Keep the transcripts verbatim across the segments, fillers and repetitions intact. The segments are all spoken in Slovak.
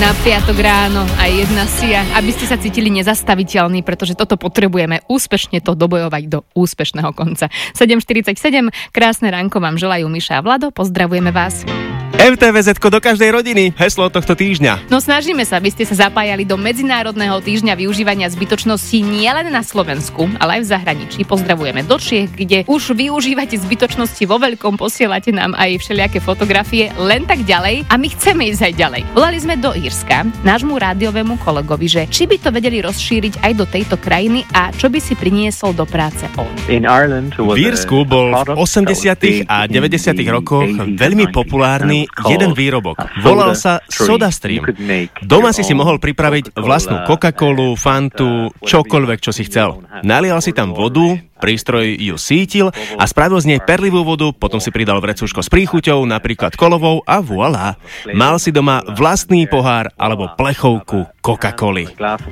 Na piatok ráno a jedna sia, aby ste sa cítili nezastaviteľní, pretože toto potrebujeme úspešne to dobojovať do úspešného konca. sedem štyridsaťsedem, krásne ránko vám želajú Miša a Vlado, pozdravujeme vás. em té vé zetko do každej rodiny, heslo tohto týždňa. No snažíme sa, aby ste sa zapájali do Medzinárodného týždňa využívania zbytočností nielen na Slovensku, ale aj v zahraničí. Pozdravujeme do Čiech, kde už využívate zbytočnosti vo veľkom, posielate nám aj všelijaké fotografie, len tak ďalej a my chceme ísť aj ďalej. Volali sme do Írska nášmu rádiovému kolegovi, že či by to vedeli rozšíriť aj do tejto krajiny a čo by si priniesol do práce on. V Írsku bol v osemdesiatych a deväťdesiatych rokoch veľmi populárny jeden výrobok. Volal sa SodaStream. Doma si si mohol pripraviť vlastnú Coca-Colu, Fantu, čokoľvek, čo si chcel. Nalial si tam vodu, prístroj ju sítil a spravil z nej perlivú vodu, potom si pridal vrecúško s príchuťou, napríklad kolovou a voilà. Mal si doma vlastný pohár alebo plechovku Coca-Coly.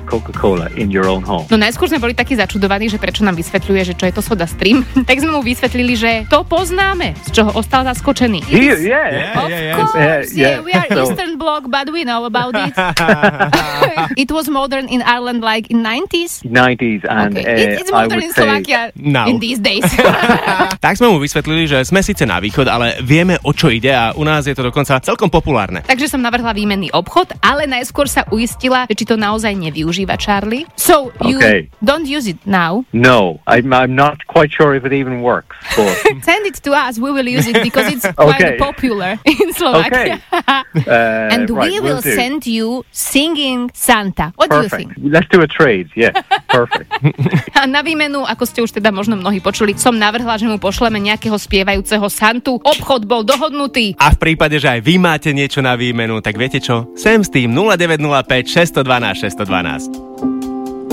No najskôr sme boli takí začudovaní, že prečo nám vysvetľuje, že čo je to SodaStream. Tak sme mu vysvetlili, že to poznáme, z čoho ostal zaskočený. Yeah, yeah. Of course, yeah, we are Eastern Bloc, but we know about it. It was modern in Ireland like in nineties? nineties and okay. uh, it, it's modern in Slovakia now. in these days. Tak sme mu vysvetlili, že sme síce na východ, ale vieme, o čo ide a u nás je to dokonca celkom populárne. Takže som navrhla výmenný obchod, ale najskôr sa uistila, že či to naozaj nevyužíva Charlie. So, you Okay. don't use it now? no, I'm, I'm not quite sure if it even works. But Send it to us, we will use it because it's quite Okay. popular in Slovakia. uh, And right, we will will do. send you singing Santa. What do you Perfect. think? Let's do a trade. Yeah, perfect. A na výmenu, ako ste už teda možno mnohí počuli, som navrhla, že mu pošleme nejakého spievajúceho Santu. Obchod bol dohodnutý. A v prípade, že aj vy máte niečo na výmenu, tak viete čo? Sem s tým nula deväť nula päť šesť jedna dva šesť jedna dva.